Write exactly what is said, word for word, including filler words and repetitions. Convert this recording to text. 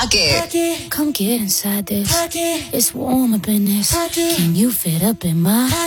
Pocket. Come get inside this. It's warm up in this. Can you fit up in my